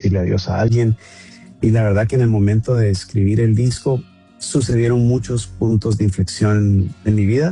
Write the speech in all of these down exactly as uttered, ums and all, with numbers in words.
decirle adiós a alguien. Y la verdad que en el momento de escribir el disco sucedieron muchos puntos de inflexión en mi vida.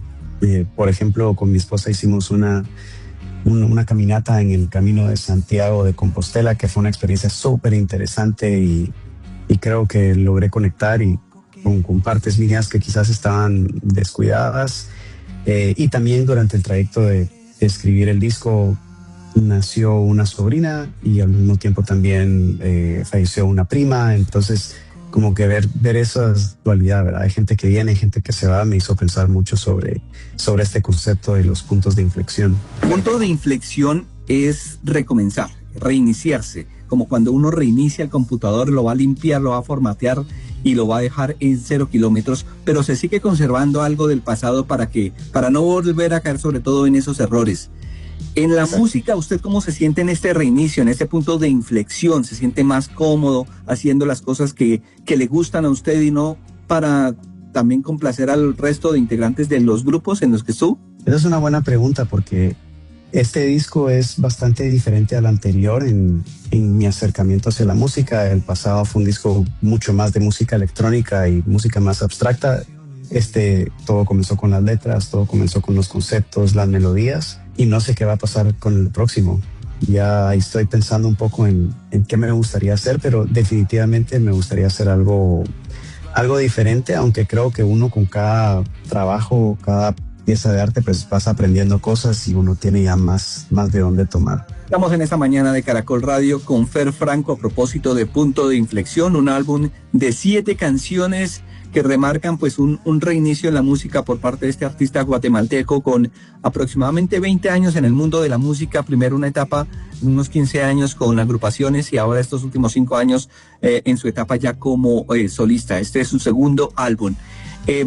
Eh, por ejemplo, con mi esposa hicimos una, una, una caminata en el Camino de Santiago de Compostela, que fue una experiencia súper interesante y, y creo que logré conectar y con, con partes mías que quizás estaban descuidadas. Eh, y también durante el trayecto de, de escribir el disco nació una sobrina y al mismo tiempo también eh, falleció una prima. Entonces, como que ver, ver esa dualidad, ¿verdad? Hay gente que viene, hay gente que se va, me hizo pensar mucho sobre, sobre este concepto de los puntos de inflexión. Punto de inflexión es recomenzar, reiniciarse, como cuando uno reinicia el computador, lo va a limpiar, lo va a formatear y lo va a dejar en cero kilómetros, pero se sigue conservando algo del pasado para que, para no volver a caer sobre todo en esos errores. En la Exacto. música, ¿usted cómo se siente en este reinicio, en este punto de inflexión? ¿Se siente más cómodo haciendo las cosas que, que le gustan a usted y no para también complacer al resto de integrantes de los grupos en los que estuvo? Esa es una buena pregunta porque este disco es bastante diferente al anterior en, en mi acercamiento hacia la música. El pasado fue un disco mucho más de música electrónica y música más abstracta. Este, todo comenzó con las letras, todo comenzó con los conceptos, las melodías, y no sé qué va a pasar con el próximo. Ya estoy pensando un poco en, en qué me gustaría hacer, pero definitivamente me gustaría hacer algo, algo diferente, aunque creo que uno con cada trabajo, cada pieza de arte, pues vas aprendiendo cosas y uno tiene ya más, más de dónde tomar. Estamos en esta mañana de Caracol Radio con Fer Franco a propósito de Punto de Inflexión, un álbum de siete canciones que remarcan pues un, un reinicio en la música por parte de este artista guatemalteco con aproximadamente veinte años en el mundo de la música. Primero una etapa, unos quince años con agrupaciones y ahora estos últimos cinco años eh, en su etapa ya como eh, solista. Este es su segundo álbum. Eh,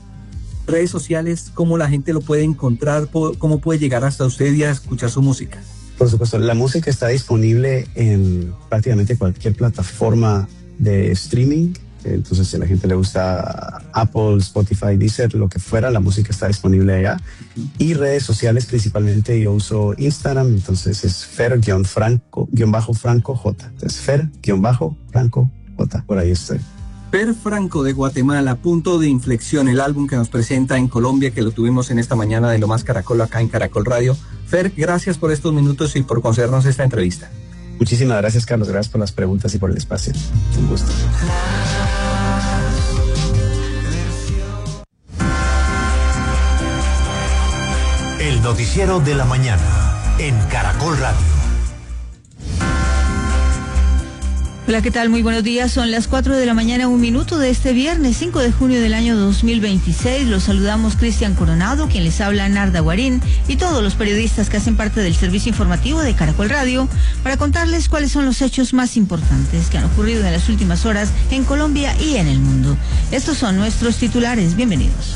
redes sociales, ¿cómo la gente lo puede encontrar? ¿Cómo puede llegar hasta usted y a escuchar su música? Por supuesto, la música está disponible en prácticamente cualquier plataforma de streaming. Entonces, si a la gente le gusta Apple, Spotify, Deezer, lo que fuera, la música está disponible allá. Y redes sociales, principalmente yo uso Instagram, entonces es Fer-Franco-J. Entonces, Fer-Franco-J. Por ahí estoy. Fer Franco de Guatemala, Punto de Inflexión, el álbum que nos presenta en Colombia, que lo tuvimos en esta mañana de Lo Más Caracol acá en Caracol Radio. Fer, gracias por estos minutos y por concedernos esta entrevista. Muchísimas gracias, Carlos. Gracias por las preguntas y por el espacio. Un gusto. El noticiero de la mañana en Caracol Radio. Hola, ¿qué tal? Muy buenos días. Son las cuatro de la mañana, un minuto de este viernes cinco de junio del año dos mil veintiséis. Los saludamos Cristian Coronado, quien les habla Narda Guarín, y todos los periodistas que hacen parte del servicio informativo de Caracol Radio para contarles cuáles son los hechos más importantes que han ocurrido en las últimas horas en Colombia y en el mundo. Estos son nuestros titulares. Bienvenidos.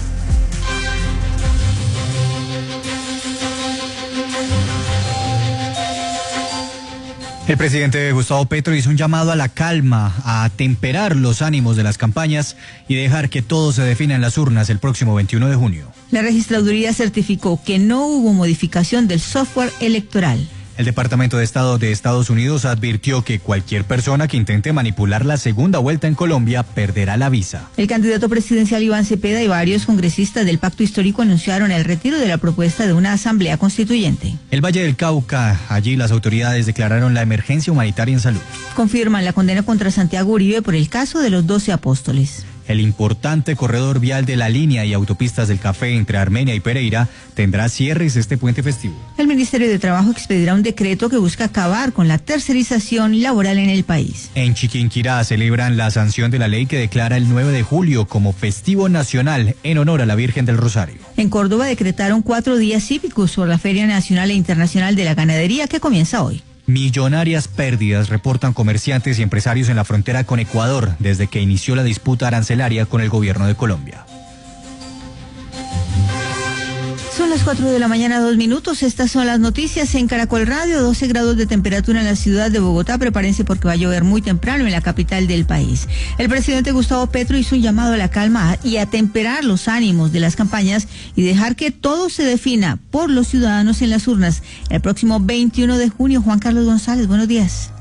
El presidente Gustavo Petro hizo un llamado a la calma, a temperar los ánimos de las campañas y dejar que todo se defina en las urnas el próximo veintiuno de junio. La registraduría certificó que no hubo modificación del software electoral. El Departamento de Estado de Estados Unidos advirtió que cualquier persona que intente manipular la segunda vuelta en Colombia perderá la visa. El candidato presidencial Iván Cepeda y varios congresistas del Pacto Histórico anunciaron el retiro de la propuesta de una asamblea constituyente. El Valle del Cauca, allí las autoridades declararon la emergencia humanitaria en salud. Confirman la condena contra Santiago Uribe por el caso de los doce apóstoles. El importante corredor vial de la línea y autopistas del Café entre Armenia y Pereira tendrá cierres este puente festivo. El Ministerio de Trabajo expedirá un decreto que busca acabar con la tercerización laboral en el país. En Chiquinquirá celebran la sanción de la ley que declara el nueve de julio como festivo nacional en honor a la Virgen del Rosario. En Córdoba decretaron cuatro días cívicos por la Feria Nacional e Internacional de la Ganadería que comienza hoy. Millonarias pérdidas reportan comerciantes y empresarios en la frontera con Ecuador desde que inició la disputa arancelaria con el gobierno de Colombia. Son las cuatro de la mañana, dos minutos. Estas son las noticias en Caracol Radio. doce grados de temperatura en la ciudad de Bogotá. Prepárense porque va a llover muy temprano en la capital del país. El presidente Gustavo Petro hizo un llamado a la calma y a temperar los ánimos de las campañas y dejar que todo se defina por los ciudadanos en las urnas el próximo veintiuno de junio. Juan Carlos González, buenos días.